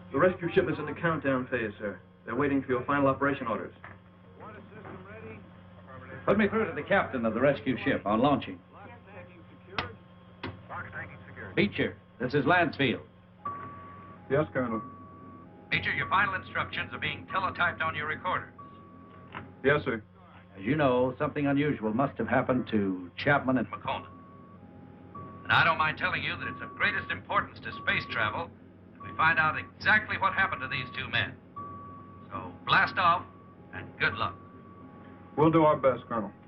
The rescue ship is in the countdown phase, sir. They're waiting for your final operation orders. Put me through to the captain of the rescue ship on launching. Beecher, this is Lansfield. Yes, Colonel. Beecher, your final instructions are being teletyped on your recorders. Yes, sir. As you know, something unusual must have happened to Chapman and McConan. And I don't mind telling you that it's of greatest importance to space travel that we find out exactly what happened to these two men. So blast off, and good luck. We'll do our best, Colonel.